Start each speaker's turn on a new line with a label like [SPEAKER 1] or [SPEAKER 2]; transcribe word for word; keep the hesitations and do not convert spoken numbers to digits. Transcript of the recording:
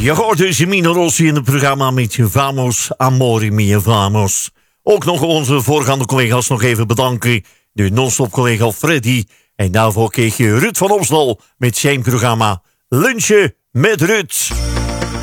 [SPEAKER 1] Je hoort dus Mino Rossi in het programma met Vamos, Amore Mia Vamos. Ook nog onze voorgaande collega's nog even bedanken. De non-stop collega Freddy. En daarvoor kreeg je Ruud van Opstal met zijn programma Lunchen met Ruud.